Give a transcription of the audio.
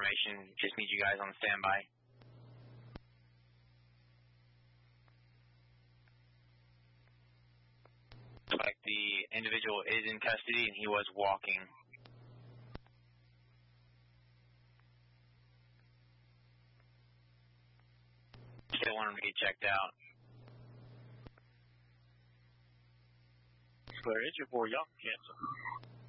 information. Just need you guys on standby. Like the individual is in custody and he was walking. Still want him to get checked out. Clear, it's your boy, y'all can cancel.